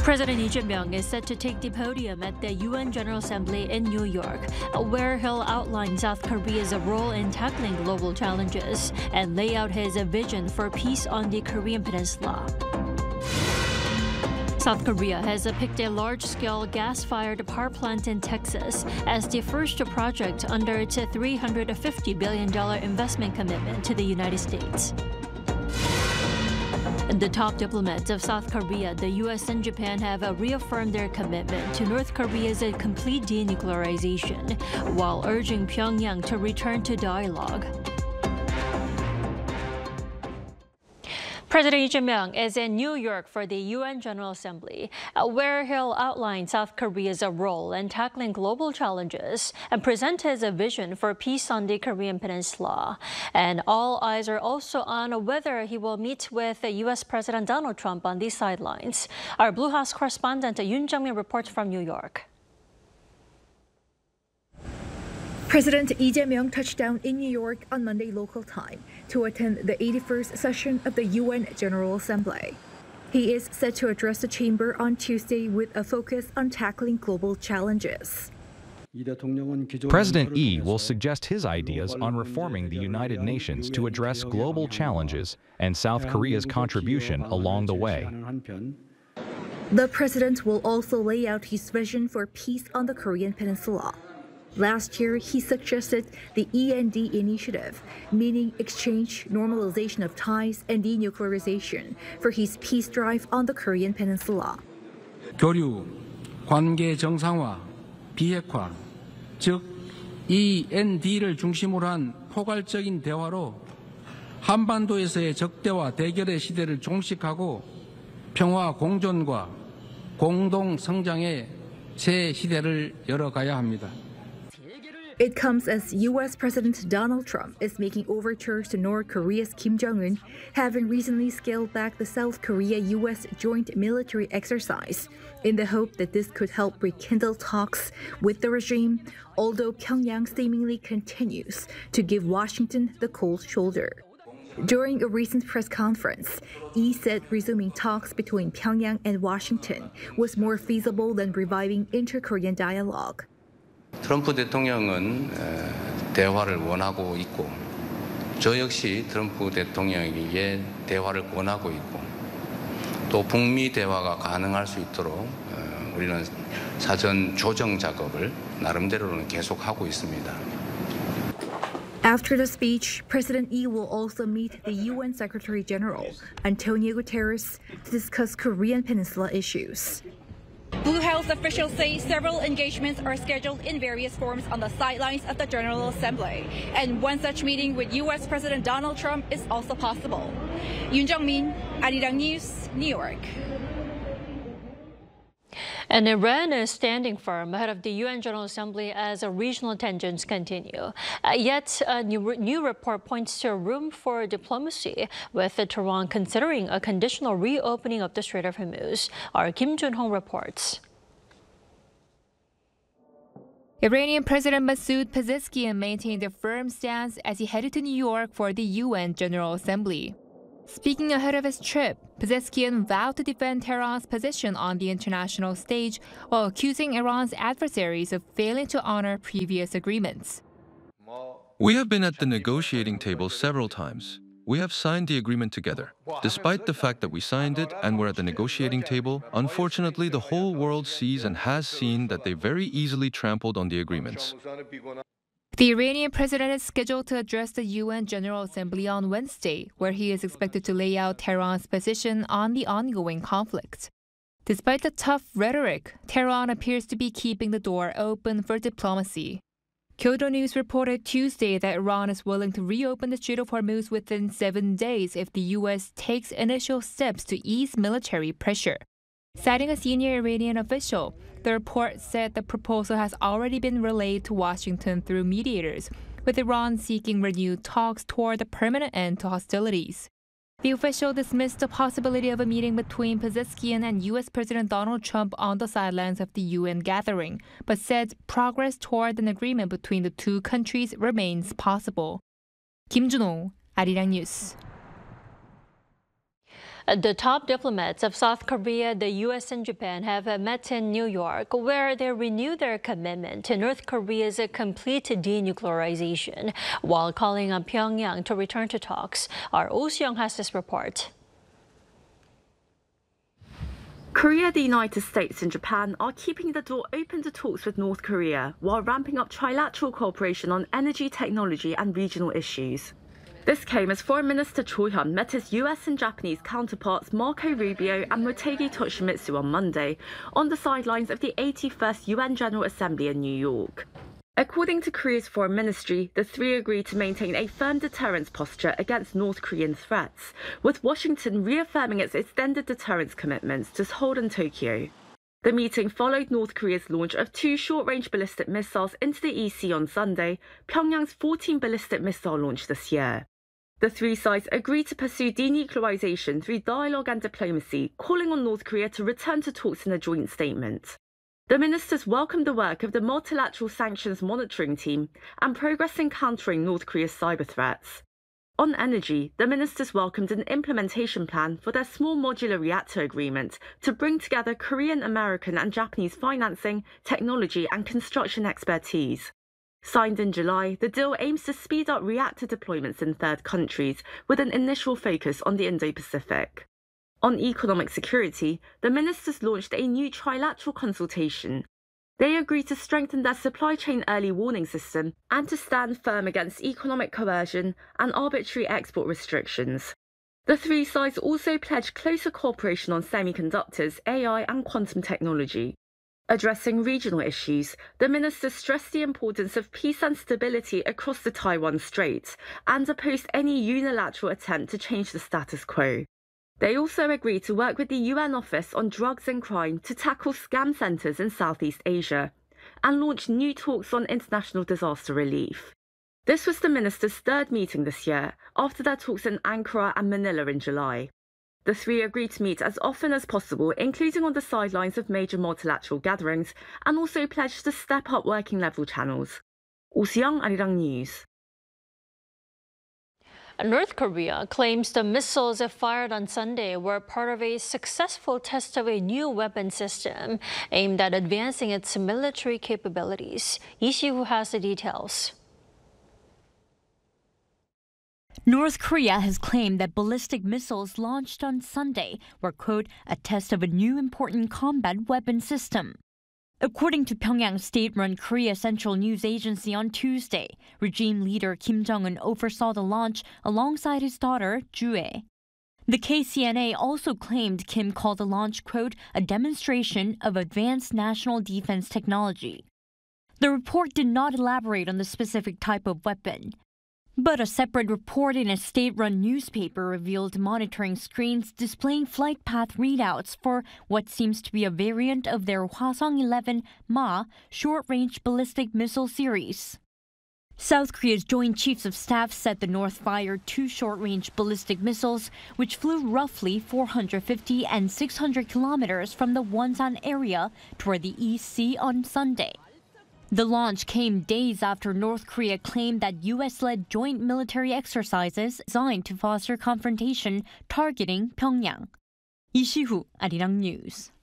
President Lee Jae-myung is set to take the podium at the UN General Assembly in New York, where he'll outline South Korea's role in tackling global challenges and lay out his vision for peace on the Korean Peninsula. South Korea has picked a large-scale gas-fired power plant in Texas as the first project under its $350 billion investment commitment to the United States. The top diplomats of South Korea, the U.S. and Japan have reaffirmed their commitment to North Korea's complete denuclearization, while urging Pyongyang to return to dialogue. President Lee Jae-myung is in New York for the UN General Assembly, where he'll outline South Korea's role in tackling global challenges and present his vision for peace on the Korean Peninsula. And all eyes are also on whether he will meet with U.S. President Donald Trump on these sidelines. Our Blue House correspondent Yoon Jung-min reports from New York. President Lee Jae-myung touched down in New York on Monday local time to attend the 81st session of the UN General Assembly. He is set to address the chamber on Tuesday with a focus on tackling global challenges. President Lee will suggest his ideas on reforming the United Nations to address global challenges and South Korea's contribution along the way. The president will also lay out his vision for peace on the Korean Peninsula. Last year, he suggested the END initiative, meaning exchange, normalization of ties, and denuclearization, for his peace drive on the Korean Peninsula. 교류, 관계 정상화, 비핵화, 즉 END를 중심으로 한 포괄적인 대화로 한반도에서의 적대와 대결의 시대를 종식하고 평화 공존과 공동 성장의 새 시대를 열어가야 합니다. It comes as U.S. President Donald Trump is making overtures to North Korea's Kim Jong-un, having recently scaled back the South Korea-U.S. joint military exercise in the hope that this could help rekindle talks with the regime, although Pyongyang seemingly continues to give Washington the cold shoulder. During a recent press conference, Lee said resuming talks between Pyongyang and Washington was more feasible than reviving inter-Korean dialogue. 트럼프 대통령은 대화를 원하고 있고 저 역시 트럼프 대통령에게 대화를 권하고 있고 또 북미 대화가 가능할 수 있도록 우리는 사전 조정 작업을 나름대로는 계속하고 있습니다. After the speech, President Lee will also meet the UN Secretary General, Antonio Guterres, to discuss Korean Peninsula issues. Blue House officials say several engagements are scheduled in various forms on the sidelines of the General Assembly, and one such meeting with U.S. President Donald Trump is also possible. Yoon Jung-min, Arirang News, New York. And Iran is standing firm ahead of the UN General Assembly as regional tensions continue. Yet a new report points to room for diplomacy, with Tehran considering a conditional reopening of the Strait of Hormuz. Our Kim Jun-hong reports. Iranian President Masoud Pezeshkian maintained a firm stance as he headed to New York for the UN General Assembly. Speaking ahead of his trip, Pezeshkian vowed to defend Tehran's position on the international stage while accusing Iran's adversaries of failing to honor previous agreements. We have been at the negotiating table several times. We have signed the agreement together. Despite the fact that we signed it and were at the negotiating table, unfortunately the whole world sees and has seen that they very easily trampled on the agreements. The Iranian president is scheduled to address the UN General Assembly on Wednesday, where he is expected to lay out Tehran's position on the ongoing conflict. Despite the tough rhetoric, Tehran appears to be keeping the door open for diplomacy. Kyodo News reported Tuesday that Iran is willing to reopen the Strait of Hormuz within 7 days if the U.S. takes initial steps to ease military pressure. Citing a senior Iranian official, the report said the proposal has already been relayed to Washington through mediators, with Iran seeking renewed talks toward a permanent end to hostilities. The official dismissed the possibility of a meeting between Pezeshkian and U.S. President Donald Trump on the sidelines of the UN gathering, but said progress toward an agreement between the two countries remains possible. Kim Jun-ho, Arirang News. The top diplomats of South Korea, the U.S. and Japan have met in New York, where they renew their commitment to North Korea's complete denuclearization, while calling on Pyongyang to return to talks. Our Oh Seong has this report. Korea, the United States and Japan are keeping the door open to talks with North Korea while ramping up trilateral cooperation on energy, technology and regional issues. This came as Foreign Minister Cho Hyun met his US and Japanese counterparts Marco Rubio and Motegi Toshimitsu on Monday on the sidelines of the 81st UN General Assembly in New York. According to Korea's foreign ministry, the three agreed to maintain a firm deterrence posture against North Korean threats, with Washington reaffirming its extended deterrence commitments to Seoul and Tokyo. The meeting followed North Korea's launch of 2 short-range ballistic missiles into the EC on Sunday, Pyongyang's 14th ballistic missile launch this year. The three sides agreed to pursue denuclearization through dialogue and diplomacy, calling on North Korea to return to talks in a joint statement. The ministers welcomed the work of the multilateral sanctions monitoring team and progress in countering North Korea's cyber threats. On energy, the ministers welcomed an implementation plan for their small modular reactor agreement to bring together Korean, American and Japanese financing, technology and construction expertise. Signed in July, the deal aims to speed up reactor deployments in third countries with an initial focus on the Indo-Pacific. On economic security, the ministers launched a new trilateral consultation. They agreed to strengthen their supply chain early warning system and to stand firm against economic coercion and arbitrary export restrictions. The three sides also pledged closer cooperation on semiconductors, AI and quantum technology. Addressing regional issues, the ministers stressed the importance of peace and stability across the Taiwan Strait and opposed any unilateral attempt to change the status quo. They also agreed to work with the UN Office on Drugs and Crime to tackle scam centres in Southeast Asia and launch new talks on international disaster relief. This was the ministers' third meeting this year, after their talks in Ankara and Manila in July. The three agreed to meet as often as possible, including on the sidelines of major multilateral gatherings, and also pledged to step up working level channels. Oh Seong, Arirang News. North Korea claims the missiles it fired on Sunday were part of a successful test of a new weapon system aimed at advancing its military capabilities. Lee Si-woo has the details. North Korea has claimed that ballistic missiles launched on Sunday were, quote, a test of a new important combat weapon system. According to Pyongyang state-run Korea Central News Agency on Tuesday, regime leader Kim Jong-un oversaw the launch alongside his daughter, Ju-ae. The KCNA also claimed Kim called the launch, quote, a demonstration of advanced national defense technology. The report did not elaborate on the specific type of weapon. But a separate report in a state-run newspaper revealed monitoring screens displaying flight path readouts for what seems to be a variant of their Hwasong-11 Ma short-range ballistic missile series. South Korea's Joint Chiefs of Staff said the North fired 2 short-range ballistic missiles, which flew roughly 450 and 600 kilometers from the Wonsan area toward the East Sea on Sunday. The launch came days after North Korea claimed that U.S.-led joint military exercises designed to foster confrontation targeting Pyongyang. Lee Si-woo, Arirang News.